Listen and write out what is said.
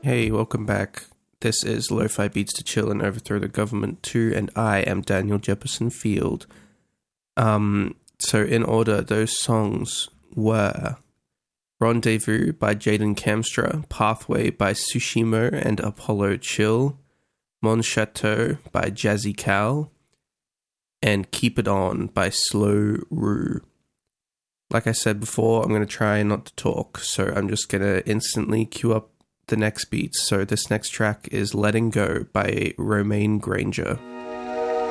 Hey, welcome back. This is Lo-Fi Beats to Chill and Overthrow the Government 2, and I am Daniel Jefferson Field. So in order, those songs were Rendezvous by Jaden Kamstra, Pathway by Sushimo and Apollo Chill, Mon Chateau by Jazzy Cal, and Keep It On by Slow Rue. Like I said before, I'm going to try not to talk, so I'm just going to instantly cue up the next beats. So this next track is Letting Go by Romaine Granger.